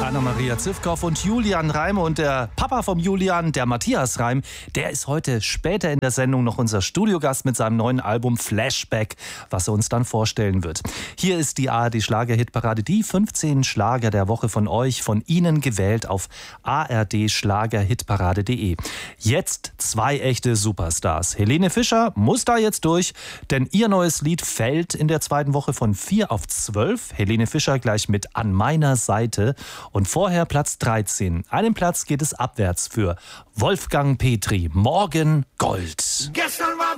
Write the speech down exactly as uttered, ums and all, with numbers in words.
Anna-Maria Zivkow und Julian Reim und der Papa vom Julian, der Matthias Reim, der ist heute später in der Sendung noch unser Studiogast mit seinem neuen Album Flashback, was er uns dann vorstellen wird. Hier ist die A R D Schlager-Hitparade, die fünfzehn Schlager der Woche von euch, von Ihnen gewählt auf a r d schlager hitparade punkt de. Jetzt zwei echte Superstars. Helene Fischer muss da jetzt durch, denn ihr neues Lied fällt in der zweiten Woche von vier auf zwölf. Helene Fischer gleich mit An meiner Seite. Und vorher Platz dreizehn. Einen Platz geht es abwärts für Wolfgang Petri. Morgen Gold. Gestern war